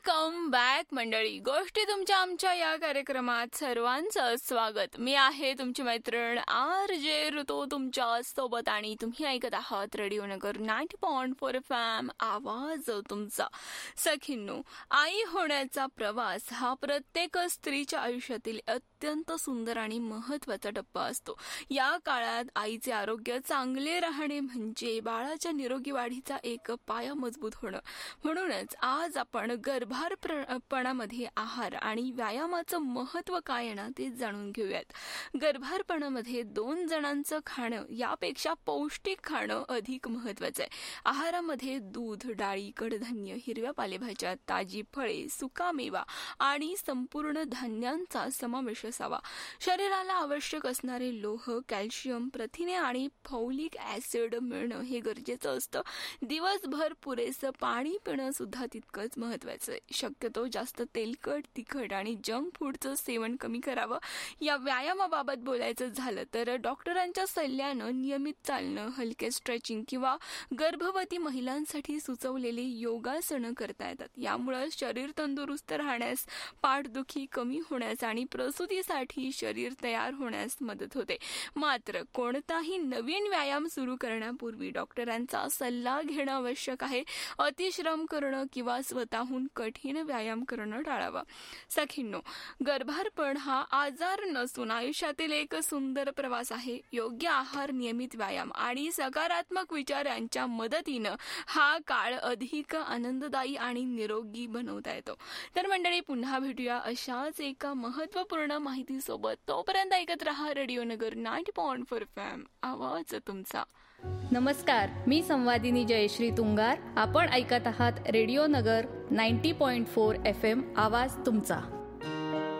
Welcome back मंडळी. गोष्टी तुमच्या आमच्या या कार्यक्रमात सर्वांचं स्वागत. मी आहे तुमची मैत्रीण RJ ऋतू तुमच्या सोबत आणि तुम्ही ऐकत आहात रेडिओ नगर 90.4 FM आवाज तुमचा. सखींनो, आई होण्याचा प्रवास हा प्रत्येक स्त्रीच्या आयुष्यातील अत्यंत सुंदर आणि महत्वाचा टप्पा असतो. या काळात आईचे आरोग्य चांगले राहणे म्हणजे बाळाच्या निरोगी वाढीचा एक पाया मजबूत होणं. म्हणूनच आज आपण गर्भारपणामध्ये आहार आणि व्यायामाचं महत्त्व काय आहे ना ते जाणून घेऊयात. गर्भारपणामध्ये 2 जणांचं खाणं यापेक्षा पौष्टिक खाणं अधिक महत्त्वाचं आहे. आहारामध्ये दूध, डाळी, कडधान्य, हिरव्या पालेभाज्या, ताजी फळे, सुकामेवा आणि संपूर्ण धान्यांचा समावेश असावा. शरीराला आवश्यक असणारे लोह, कॅल्शियम, प्रथिने आणि फॉलिक ऍसिड मिळणं हे गरजेचं असतं. दिवसभर पुरेसं पाणी पिणं सुद्धा तितकंच महत्वाचं आहे. शक्यतो जास्त तेलकट, तिखट आणि जंक फूडचं सेवन कमी करावं. या व्यायामाबाबत बोलायचं झालं तर डॉक्टरांच्या सल्ल्यानं नियमित चालणं, हलके स्ट्रेचिंग किंवा गर्भवती महिलांसाठी सुचवलेली योगासनं करता येतात. यामुळे शरीर तंदुरुस्त राहण्यास, पाठदुखी कमी होण्यास आणि प्रसूतीसाठी शरीर तयार होण्यास मदत होते. मात्र कोणताही नवीन व्यायाम सुरू करण्यापूर्वी डॉक्टरांचा सल्ला घेणं आवश्यक आहे. अतिश्रम करणं किंवा स्वतःहून कठीण व्यायाम करणं टाळावं. सखींनो, गर्भारपण हा आजार नसून आयुष्यातील एक सुंदर प्रवास आहे. योग्य आहार, नियमित व्यायाम आणि सकारात्मक विचार यांच्या मदतीनं हा काळ अधिक आनंददायी आणि निरोगी बनवता येतो. तर मंडळी, पुन्हा भेटूया अशाच एका महत्त्वपूर्ण माहितीसोबत. तोपर्यंत ऐकत रहा रेडिओ नगर 90.4 FM आवाज तुमचा. नमस्कार, मी संवादिनी जयश्री तुंगार. आपण ऐकत आहात रेडिओ नगर 90.4 FM आवाज तुमचा.